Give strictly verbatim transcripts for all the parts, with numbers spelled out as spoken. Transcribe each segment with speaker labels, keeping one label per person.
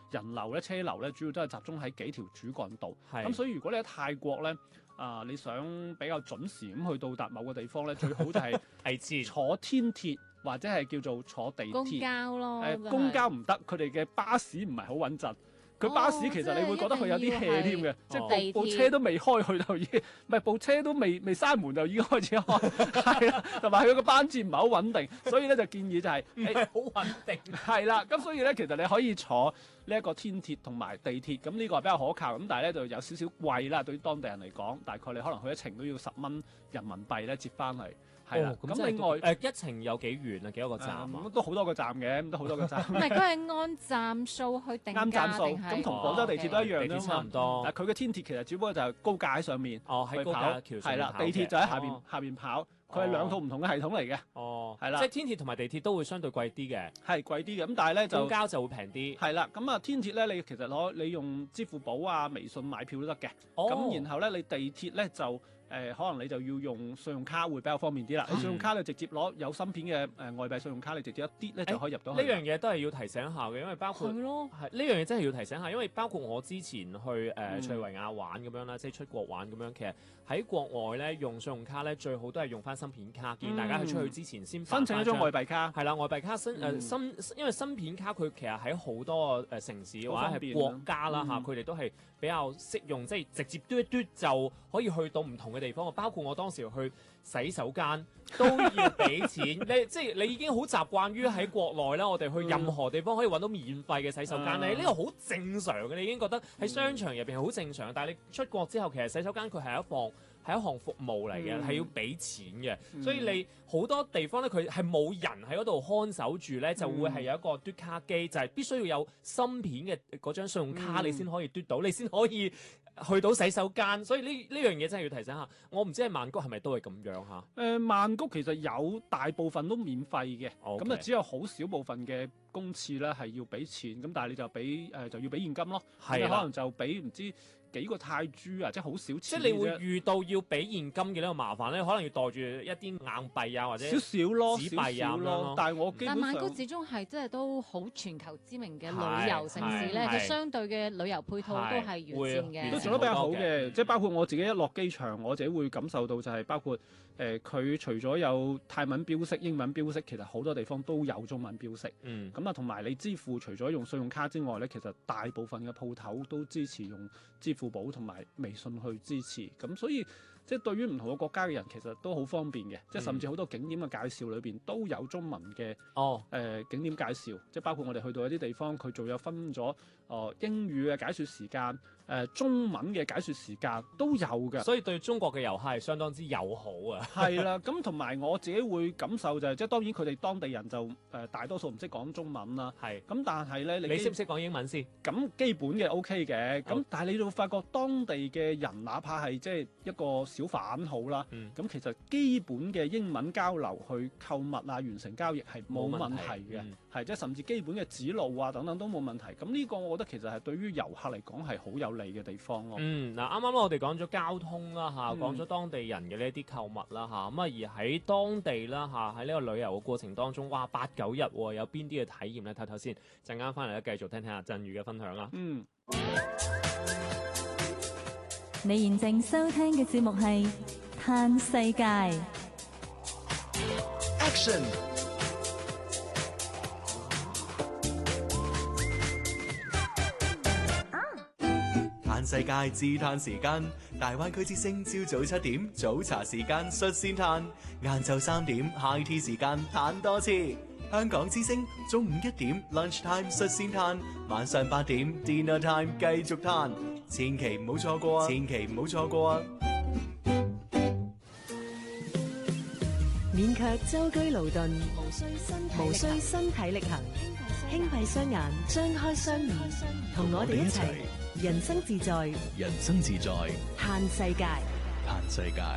Speaker 1: 人流咧、車流咧，主要都係集中喺幾條主幹道。
Speaker 2: 係
Speaker 1: 咁所以如果你喺泰國咧，啊、你想比較準時咁去到達某個地方咧，最好就係
Speaker 2: 係知
Speaker 1: 坐天鐵或者係叫做坐地
Speaker 3: 公
Speaker 1: 鐵。
Speaker 3: 交咯，
Speaker 1: 誒、
Speaker 3: 真係
Speaker 1: 公交唔得，佢哋嘅巴士唔係好穩陣。佢巴士其實你會覺得佢有啲 hea 添嘅，即
Speaker 3: 哦
Speaker 1: 係部部車都未開，佢就已經唔係部車都未未閂門就已經開始開，係啦，同埋佢個班次唔係好穩定，所以咧就建議就係、
Speaker 2: 唔係好穩定。
Speaker 1: 係啦，咁所以咧其實你可以坐呢一個天鐵同埋地鐵，咁呢個係比較可靠，咁但係咧就有少少貴啦，對於當地人嚟講，大概你可能去一程都要十蚊人民幣咧接翻嚟。係啦，咁、
Speaker 2: 咁
Speaker 1: 另外誒、
Speaker 2: 誒一程有幾遠啊？幾多個站啊？
Speaker 1: 嗯都好多個站嘅，咁都好多個站。
Speaker 3: 唔係佢係按站數去定
Speaker 1: 啱站數，
Speaker 3: 價定係
Speaker 1: 咁同廣州地鐵都一樣
Speaker 2: 地鐵
Speaker 1: 啫嘛。
Speaker 2: 差唔多
Speaker 1: 但。佢嘅天鐵其實只不過就係高架喺上面，
Speaker 2: 哦，喺高
Speaker 1: 去跑
Speaker 2: 架橋上
Speaker 1: 係啦，
Speaker 2: 跑嘅
Speaker 1: 地鐵就喺下邊
Speaker 2: 哦
Speaker 1: 下邊跑，佢係兩套唔同嘅系統嚟嘅，
Speaker 2: 哦，
Speaker 1: 係啦
Speaker 2: 即係天鐵同埋地鐵都會相對貴啲嘅，
Speaker 1: 係貴啲嘅。咁但係咧就
Speaker 2: 公交就會平啲。
Speaker 1: 係啦，咁啊天鐵咧，你其實攞你用支付寶啊、微信買票都得嘅。
Speaker 2: 哦
Speaker 1: 咁然後咧，你地鐵咧就誒、呃，可能你就要用信用卡會比較方便啲啦。你信用卡你直接攞有芯片嘅誒、呃、外幣信用卡，你直接一啲咧就可以入到去。
Speaker 2: 呢樣嘢都係要提醒下嘅，因為包括
Speaker 3: 係咯，
Speaker 2: 係呢樣嘢真係要提醒下，因為包括我之前去誒、呃
Speaker 1: 嗯
Speaker 2: 塞維亞玩咁樣啦，即係出國玩咁樣，其實喺國外咧用信用卡咧最好都係用翻芯片卡，建議大家去出去之前先
Speaker 1: 申請一張外幣卡。
Speaker 2: 係啦，外幣卡新誒
Speaker 1: 嗯
Speaker 2: 芯，因為芯片卡佢其實喺好多誒城市或者係
Speaker 1: 好方便
Speaker 2: 國家啦嚇，
Speaker 1: 嗯
Speaker 2: 佢哋都係比較適用，即係直接嘟一嘟就可以去到唔同嘅地方。包括我當時去洗手間都要俾錢，你即係你已經好習慣於喺國內啦，我哋去任何地方可以揾到免費嘅洗手間咧，
Speaker 1: 嗯
Speaker 2: 呢個好正常嘅，你已經覺得喺商場入邊係好正常。但係你出國之後，其實洗手間佢係一項係一項服務嚟嘅，係、
Speaker 1: 嗯
Speaker 2: 要俾錢嘅，
Speaker 1: 嗯
Speaker 2: 所以你好多地方咧，佢係冇人喺嗰度看守住咧，就會係有一個嘟卡機，就係、必須要有芯片嘅嗰張信用卡，
Speaker 1: 嗯
Speaker 2: 你先可以嘟到，你先可以去到洗手間。所以呢呢樣嘢真係要提醒下。我唔知係曼谷係咪都係咁樣嚇？
Speaker 1: 誒、呃、曼谷其實有大部分都免費嘅，咁啊
Speaker 2: OK
Speaker 1: 只有好少部分嘅公廁咧係要俾錢，咁但係你就俾誒、呃、就要俾現金咯，
Speaker 2: 係啦
Speaker 1: 咁你可能就俾唔知幾個泰銖啊，即係好少
Speaker 2: 即
Speaker 1: 錢
Speaker 2: 係你會
Speaker 1: 嘅啫
Speaker 2: 遇到要俾現金嘅呢個麻煩咧，可能要袋住一啲硬幣啊，或者
Speaker 1: 少少咯，
Speaker 2: 紙
Speaker 1: 少
Speaker 2: 幣啊咁樣
Speaker 1: 少咯
Speaker 2: 咯。
Speaker 1: 但係我基本
Speaker 3: 但曼谷
Speaker 1: 上
Speaker 3: 始終係真係都好全球知名嘅旅遊城市咧，
Speaker 2: 係係
Speaker 3: 佢相對嘅旅遊配套都係完善
Speaker 2: 會
Speaker 3: 嘅。
Speaker 1: 都做得比較好
Speaker 2: 好多嘅
Speaker 1: 嘅，即係包括我自己一落機場，我自己會感受到就係包括誒佢、除咗有泰文標識、英文標識，其實好多地方都有中文標識。
Speaker 2: 嗯
Speaker 1: 咁啊，同埋你支付除咗用信用卡之外咧，其實大部分嘅鋪頭都支持用支付寶同埋微信去支持。咁所以即係對於唔同嘅國家嘅人，其實都好方便嘅。即係甚至好多景點嘅介紹裏邊都有中文嘅誒、
Speaker 2: 哦
Speaker 1: 呃景點介紹，即係包括我哋去到一啲地方，佢仲有分咗哦、呃英語嘅解說時間，誒、呃、中文嘅解說時間都有嘅。
Speaker 2: 所以對中國嘅遊客係相當之友好啊。
Speaker 1: 係啦，咁同埋我自己會感受就係、即係當然佢哋當地人就誒、呃、大多數唔識講中文啦。
Speaker 2: 係，
Speaker 1: 咁但係咧，你基
Speaker 2: 你識唔識講英文先？
Speaker 1: 咁基本嘅 O K 嘅，咁
Speaker 2: 好
Speaker 1: 但係你會發覺當地嘅人，哪怕係即係一個小販好啦，
Speaker 2: 嗯
Speaker 1: 咁、其實基本嘅英文交流去購物啊、完成交易係冇問
Speaker 2: 冇問題
Speaker 1: 題嘅
Speaker 2: 嗯，
Speaker 1: 係即係甚至基本嘅指路啊等等都冇問題。咁呢個我覺得其實係對於遊客嚟講係好有利嘅地方咯。
Speaker 2: 嗯，嗱，啱啱我哋講咗交通啦嚇，
Speaker 1: 嗯
Speaker 2: 講咗當地人嘅呢啲購物啦嚇，咁啊而喺當地啦嚇，喺呢個旅遊嘅過程當中，哇八九日喎，有邊啲嘅體驗咧？睇睇先，陣間翻嚟咧繼續聽聽阿振宇嘅分享啦。
Speaker 1: 嗯。
Speaker 4: 你現正收聽嘅節目係《嘆世界》。
Speaker 5: Action！嘆世界自嘆時間，大灣區之聲朝早七點早茶時間率先嘆，晏晝三點 high tea 時間嘆多次。香港之聲中午一點 lunch time 率先嘆，晚上八點 dinner time 繼續嘆，千祈唔好錯過啊！千祈唔好錯過啊！
Speaker 6: 勉強舟車勞頓，
Speaker 4: 無需身體
Speaker 6: 無需身體力行，輕閉雙眼，張開雙耳，同我哋一齊人生自在，
Speaker 5: 人生自在，
Speaker 6: 嘆世界。
Speaker 5: 嘆世界。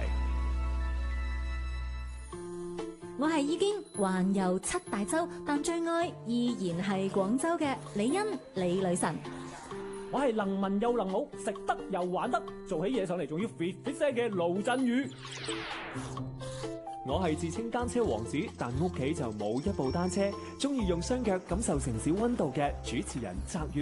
Speaker 4: 我係已經環遊七大洲，但最愛依然係廣州嘅李欣李女神。
Speaker 7: 我係能文又能武，食得又玩得，做起嘢上嚟仲要 fit fit 聲嘅盧振宇。
Speaker 8: 我係自稱單車王子，但屋企就冇一部單車，中意用雙腳感受城市溫度嘅主持人澤宇。